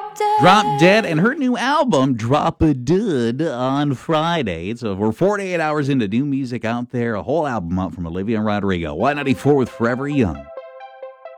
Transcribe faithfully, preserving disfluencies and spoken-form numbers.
Dead. Drop Dead, and her new album, Drop a Dud, on Friday. So we're forty-eight hours into new music out there. A whole album up from Olivia Rodrigo. Y ninety-four with Forever Young.